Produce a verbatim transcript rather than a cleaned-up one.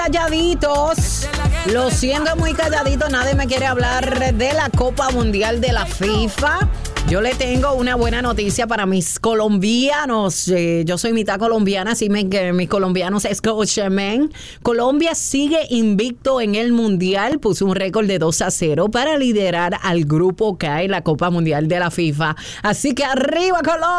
Calladitos, lo siento muy calladito, nadie me quiere hablar de la Copa Mundial de la FIFA. Yo le tengo una buena noticia para mis colombianos. Eh, yo soy mitad colombiana, así me, que mis colombianos escuchen. Colombia sigue invicto en el Mundial, puso un récord de dos a cero para liderar al grupo K en la Copa Mundial de la FIFA. Así que arriba Colombia.